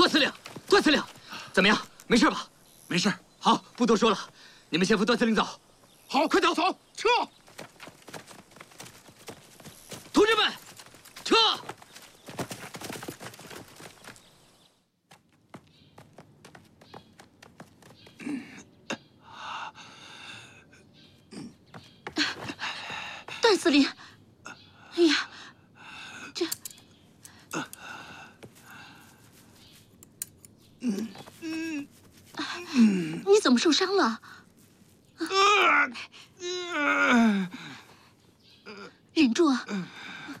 段司令，段司令，怎么样？没事吧？ 没事。 好，不多说了，你们先扶段司令走。 好，快走，撤！ 同志们，撤！ 段司令，哎呀，这，你怎么受伤了？